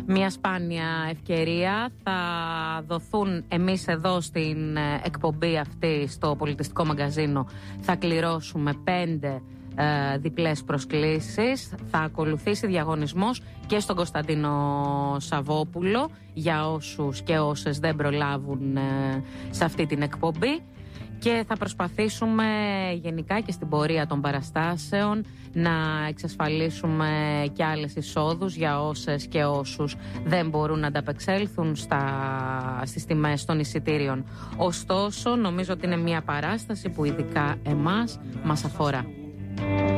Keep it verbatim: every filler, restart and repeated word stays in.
Μια σπάνια ευκαιρία. Θα δοθούν εμείς εδώ στην εκπομπή αυτή στο Πολιτιστικό Μαγκαζίνο. Θα κληρώσουμε πέντε ε, διπλές προσκλήσεις. Θα ακολουθήσει διαγωνισμός και στον Κωνσταντίνο Σαββόπουλο για όσους και όσες δεν προλάβουν ε, σε αυτή την εκπομπή. Και θα προσπαθήσουμε γενικά και στην πορεία των παραστάσεων να εξασφαλίσουμε και άλλες εισόδους για όσες και όσους δεν μπορούν να ανταπεξέλθουν στα, στις τιμές των εισιτήριων. Ωστόσο, νομίζω ότι είναι μια παράσταση που ειδικά εμάς μας αφορά.